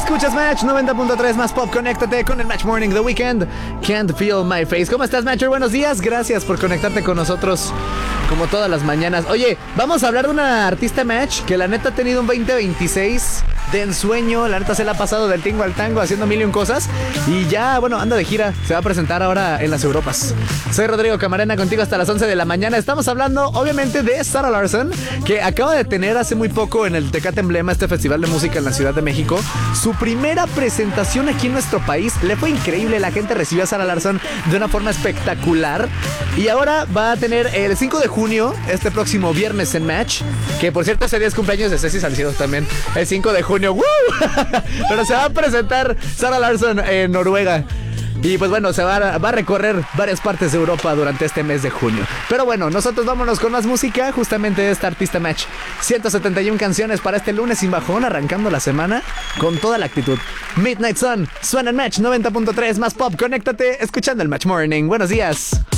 Escuchas Match 90.3 más pop. Conéctate con el Match Morning The Weeknd. Can't feel my face. ¿Cómo estás, Matcher? Buenos días. Gracias por conectarte con nosotros como todas las mañanas. Oye, vamos a hablar de una artista, Match, que la neta ha tenido un 2026 de ensueño. La neta se la ha pasado del tingo al tango haciendo mil y un cosas. Y ya, bueno, anda de gira. Se va a presentar ahora en las Europas. Soy Rodrigo Camarena, contigo hasta las 11 de la mañana. Estamos hablando, obviamente, de Zara Larsson, que acaba de tener hace muy poco en el Tecate Emblema, este festival de música en la Ciudad de México, su primera presentación aquí en nuestro país. Le fue increíble, la gente recibió a Zara Larsson de una forma espectacular. Y ahora va a tener el 5 de junio, este próximo viernes en Match, que por cierto ese día es cumpleaños de Ceci Salcido también, el 5 de junio. ¡Woo! Pero se va a presentar Zara Larsson en Noruega. Y pues bueno, se va a recorrer varias partes de Europa durante este mes de junio. Pero bueno, nosotros vámonos con más música justamente de esta artista Match. 171 canciones para este lunes sin bajón, arrancando la semana con toda la actitud. Midnight Sun, suena en Match 90.3 más pop. Conéctate escuchando el Match Morning. Buenos días.